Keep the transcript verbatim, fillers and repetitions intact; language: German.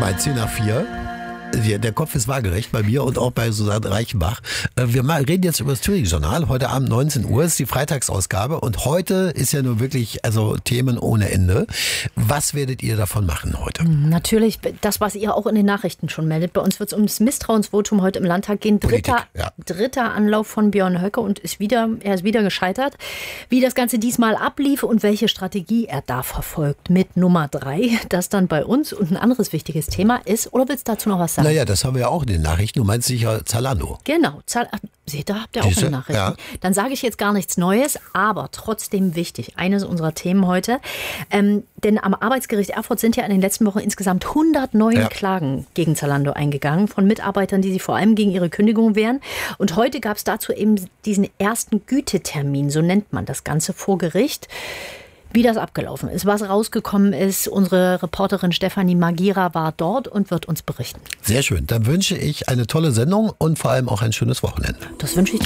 ein, zehn nach vier. Der Kopf ist waagerecht bei mir und auch bei Susanne Reichenbach. Wir reden jetzt über das Thüringen-Journal. Heute Abend neunzehn Uhr ist die Freitagsausgabe und heute ist ja nur wirklich also Themen ohne Ende. Was werdet ihr davon machen heute? Natürlich das, was ihr auch in den Nachrichten schon meldet. Bei uns wird es um das Misstrauensvotum heute im Landtag gehen. Dritter, Politik, ja. dritter Anlauf von Björn Höcke und ist wieder, er ist wieder gescheitert. Wie das Ganze diesmal ablief und welche Strategie er da verfolgt mit Nummer drei, das dann bei uns. Und ein anderes wichtiges Thema ist, oder willst du dazu noch was sagen? Naja, das haben wir ja auch in den Nachrichten. Du meinst sicher Zalando. Genau. Zal- Seht ihr, habt ihr auch Diese, eine Nachrichten. ja. Dann sage ich jetzt gar nichts Neues, aber trotzdem wichtig. Eines unserer Themen heute. Ähm, denn am Arbeitsgericht Erfurt sind ja in den letzten Wochen insgesamt hundertneun ja. Klagen gegen Zalando eingegangen von Mitarbeitern, die sich vor allem gegen ihre Kündigung wehren. Und heute gab es dazu eben diesen ersten Gütetermin, so nennt man das Ganze, vor Gericht. Wie das abgelaufen ist, was rausgekommen ist. Unsere Reporterin Stefanie Magira war dort und wird uns berichten. Sehr schön. Dann wünsche ich eine tolle Sendung und vor allem auch ein schönes Wochenende. Das wünsche ich dir.